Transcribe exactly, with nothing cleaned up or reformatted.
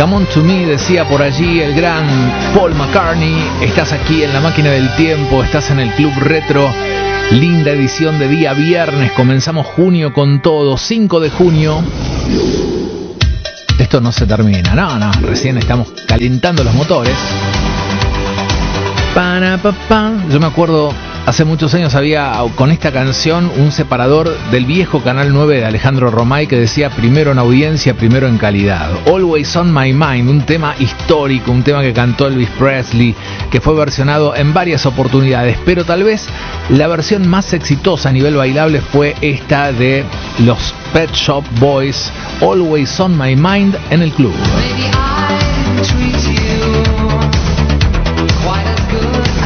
Come on to me, decía por allí el gran Paul McCartney. Estás aquí en la máquina del tiempo, estás en el Club Retro. Linda edición de día viernes, comenzamos junio con todo, cinco de junio. Esto no se termina, no, no, recién estamos calentando los motores. Para, pa, pa. Yo me acuerdo, hace muchos años había con esta canción un separador del viejo Canal nueve de Alejandro Romay que decía primero en audiencia, primero en calidad. Always on My Mind, un tema histórico, un tema que cantó Elvis Presley, que fue versionado en varias oportunidades, pero tal vez la versión más exitosa a nivel bailable fue esta de los Pet Shop Boys, Always on My Mind, en el club. Baby, I treat